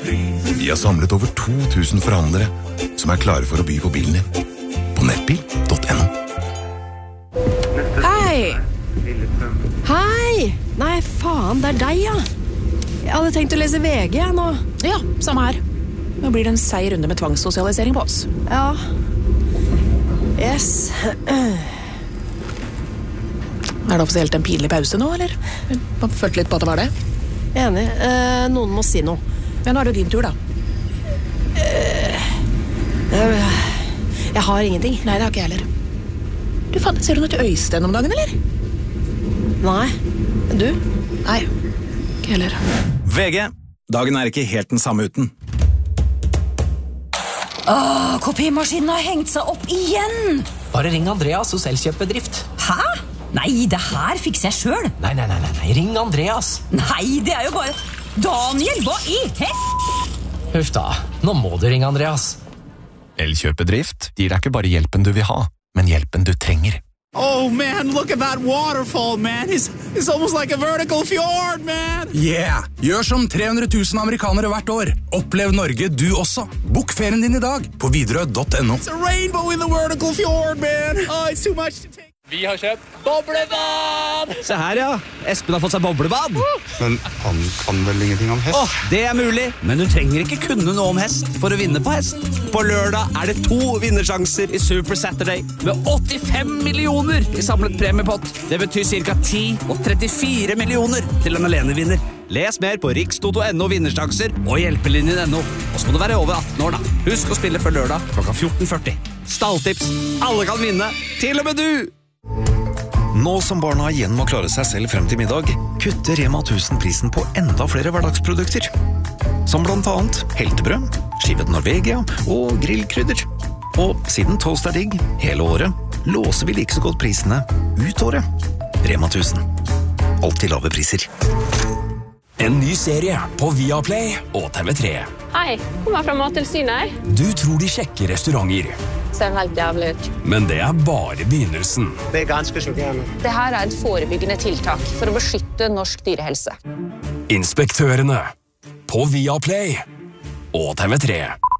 Vi har samlet over 2000 forhandlere som er klare for å by på bilen din. På nettbil.no. Hei! Hei! Nei, faen, det er deg, ja. Jeg hadde tenkt å lese VG nå. Ja, samme her. Nå blir det en seig runde med tvangssosialisering på oss. Ja. Yes. Er det offisielt en pinlig pause nå, eller? Man følte litt på at det var det. Enig. Noen må si noe. Ja, nå er det din tur, da. Jeg har ingenting. Nei, det har ikke jeg heller. Du, faen, ser du noe til Øystein om dagen, eller? Nei. Du? Nei, ikke heller. VG. Dagen er ikke helt den samme uten. Kopimaskinen har hengt seg opp igjen. Bare ring Andreas hos Elkjøpbedrift. Hæ? Nei, det her fikser jeg selv. Nei, ring Andreas. Nei, det er jo bare... Daniel, hva i Huff da, nå må du ringe Andreas. Elkjøpbedrift gir deg ikke bare hjelpen du vil ha, men hjelpen du trenger. Oh man, look at that waterfall, man. It's almost like a vertical fjord, man. Yeah! Gjør som 300 000 amerikanere hvert år. Opplev Norge du også. Bok ferien din i dag på Widerøe.no. It's a rainbow in the vertical fjord, man. Oh, it's too much to take. Vi har kjøpt boblebad! Se her, ja. Espen har fått seg boblebad. Men han kan vel ingenting om hest? Det er mulig, men du trenger ikke kunne noe om hest for å vinne på hest. På lørdag er det 2 vinnersjanser i Super Saturday med 85 millioner i samlet premiepott. Det betyr cirka 10 og 34 millioner til en alenevinner. Les mer på rikstoto.no vinnersjanser og hjelpelinjen.no. Og så må du være over 18 år da. Husk å spille før lørdag klokka 14:40. Stalltips. Alle kan vinne, til og med du! Nå som barna igjen må klare seg selv frem til middag, kutter Rema 1000 prisen på enda flere hverdagsprodukter. Som blant annet heltebrød, skivet Norvegia og grillkrydder. Og siden toast er digg hele året, låser vi like så godt prisene ut året. Rema 1000. Alltid lave priser. En ny serie på Viaplay og TV3. Hei, kommer fra Mattilsynet. Du tror de sjekker restauranter. Ser helt jævlig ut. Men det er bare begynnelsen. Det er ganske sjokkerende. Det her er et forebyggende tiltak for å beskytte norsk dyrehelse. Inspektørene på Viaplay og TV3.